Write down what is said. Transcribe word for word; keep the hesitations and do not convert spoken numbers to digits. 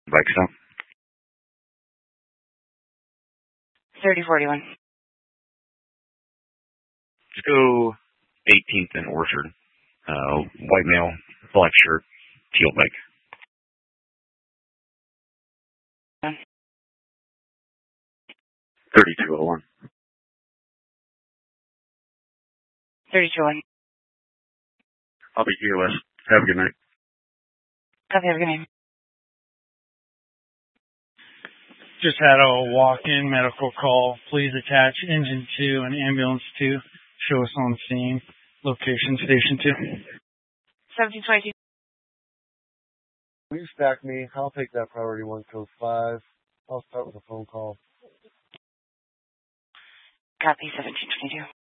Bike stop. thirty forty-one. Just go eighteenth and Orchard. Uh, white male, black shirt, teal bike. thirty-two oh one. thirty-two oh one. I'll be here, Les. Have a good night. Copy, have a good night. Just had a walk-in medical call. Please attach engine two and ambulance two. Show us on scene. Location station two. seventeen twenty-two. Will you stack me? I'll take that priority one code five. I'll start with a phone call. Copy, seventeen twenty-two.